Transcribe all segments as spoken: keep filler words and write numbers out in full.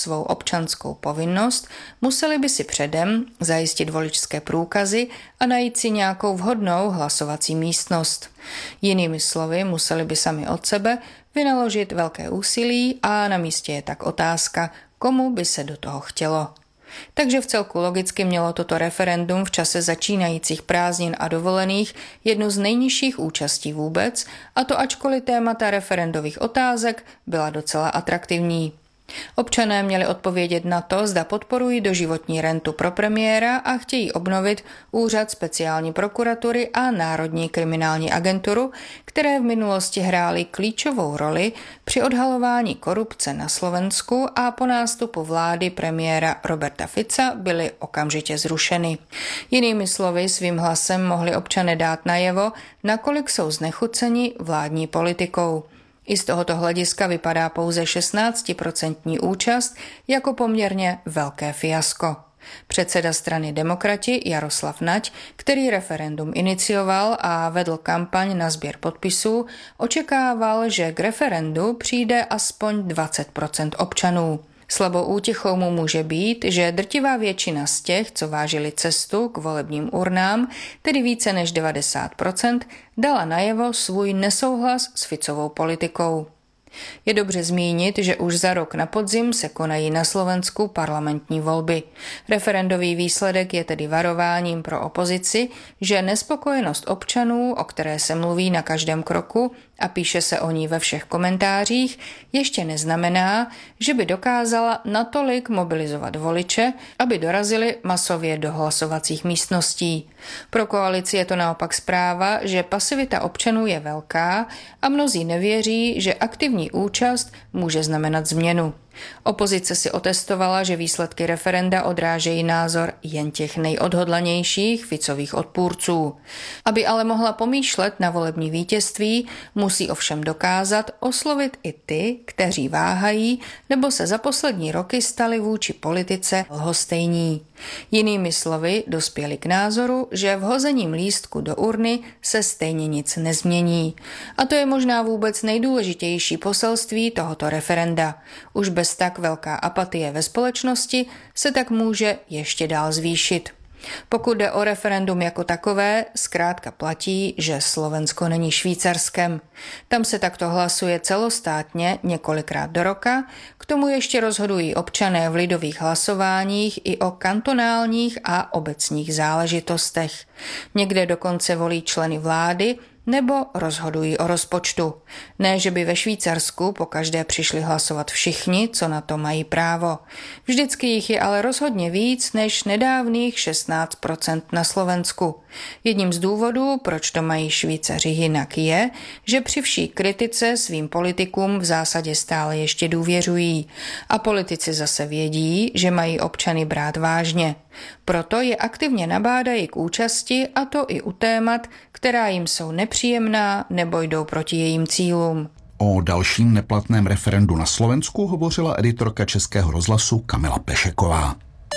svou občanskou povinnost, museli by si předem zajistit voličské průkazy a najít si nějakou vhodnou hlasovací místnost. Jinými slovy, museli by sami od sebe vynaložit velké úsilí a na místě je tak otázka, komu by se do toho chtělo. Takže v celku logicky mělo toto referendum v čase začínajících prázdnin a dovolených jednu z nejnižších účastí vůbec, a to ačkoliv témata referendových otázek byla docela atraktivní. Občané měli odpovědět na to, zda podporují doživotní rentu pro premiéra a chtějí obnovit úřad speciální prokuratury a Národní kriminální agenturu, které v minulosti hrály klíčovou roli při odhalování korupce na Slovensku a po nástupu vlády premiéra Roberta Fica byly okamžitě zrušeny. Jinými slovy, svým hlasem mohli občané dát najevo, nakolik jsou znechuceni vládní politikou. I z tohoto hlediska vypadá pouze šestnáctiprocentní účast jako poměrně velké fiasko. Předseda strany Demokrati Jaroslav Nať, který referendum inicioval a vedl kampaň na sběr podpisů, očekával, že k referendu přijde aspoň dvacet procent občanů. Slabou útěchou mu může být, že drtivá většina z těch, co vážili cestu k volebním urnám, tedy více než devadesát procent, dala najevo svůj nesouhlas s Ficovou politikou. Je dobře zmínit, že už za rok na podzim se konají na Slovensku parlamentní volby. Referendový výsledek je tedy varováním pro opozici, že nespokojenost občanů, o které se mluví na každém kroku a píše se o ní ve všech komentářích, ještě neznamená, že by dokázala natolik mobilizovat voliče, aby dorazili masově do hlasovacích místností. Pro koalici je to naopak zpráva, že pasivita občanů je velká a mnozí nevěří, že aktivní účast může znamenat změnu. Opozice si otestovala, že výsledky referenda odrážejí názor jen těch nejodhodlanějších Ficových odpůrců. Aby ale mohla pomýšlet na volební vítězství, musí ovšem dokázat oslovit i ty, kteří váhají nebo se za poslední roky stali vůči politice lhostejní. Jinými slovy dospěli k názoru, že vhozením lístku do urny se stejně nic nezmění. A to je možná vůbec nejdůležitější poselství tohoto referenda. Už bez tak velká apatie ve společnosti se tak může ještě dál zvýšit. Pokud jde o referendum jako takové, zkrátka platí, že Slovensko není Švýcarskem. Tam se takto hlasuje celostátně několikrát do roka, k tomu ještě rozhodují občané v lidových hlasováních i o kantonálních a obecních záležitostech. Někde dokonce volí členy vlády nebo rozhodují o rozpočtu. Ne, že by ve Švýcarsku pokaždé přišli hlasovat všichni, co na to mají právo. Vždycky jich je ale rozhodně víc než nedávných šestnáct procent na Slovensku. Jedním z důvodů, proč to mají Švýcaři jinak, je, že při vší kritice svým politikům v zásadě stále ještě důvěřují. A politici zase vědí, že mají občany brát vážně. Proto je aktivně nabádají k účasti, a to i u témat, která jim jsou nepříjemná nebo jdou proti jejím cílům. O dalším neplatném referendu na Slovensku hovořila editorka Českého rozhlasu Kamila Pešeková.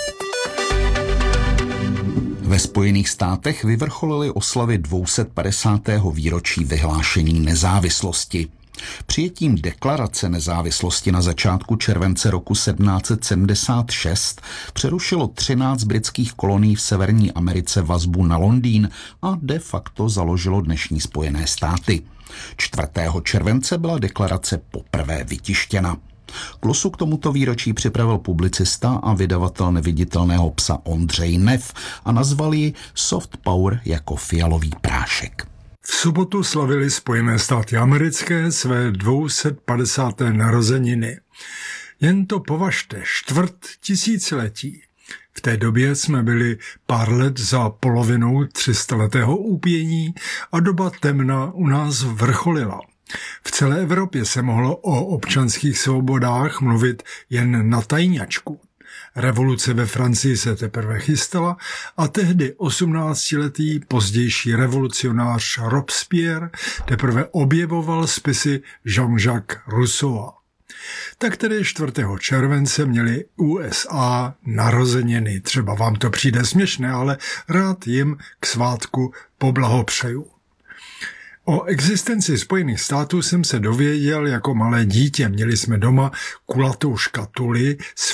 Ve Spojených státech vyvrcholily oslavy dvě stě padesátého výročí vyhlášení nezávislosti. Přijetím deklarace nezávislosti na začátku července roku sedmnáct set sedmdesát šest přerušilo třináct britských kolonií v Severní Americe vazbu na Londýn a de facto založilo dnešní Spojené státy. čtvrtého července byla deklarace poprvé vytištěna. Glosu k tomuto výročí připravil publicista a vydavatel Neviditelného psa Ondřej Neff a nazval ji Soft Power jako fialový prášek. V sobotu slavili Spojené státy americké své dvě stě padesáté narozeniny. Jen to považte, čtvrt tisíciletí. V té době jsme byli pár let za polovinou třistaletého úpění a doba temna u nás vrcholila. V celé Evropě se mohlo o občanských svobodách mluvit jen na tajňačku. Revoluce ve Francii se teprve chystala a tehdy osmnáctiletý pozdější revolucionář Robespierre teprve objevoval spisy Jean-Jacques Rousseaua. Tak tedy čtvrtého července měli U S A narozeniny. Třeba vám to přijde směšné, ale rád jim k svátku poblahopřeju. O existenci Spojených států jsem se dověděl jako malé dítě. Měli jsme doma kulatou škatuli s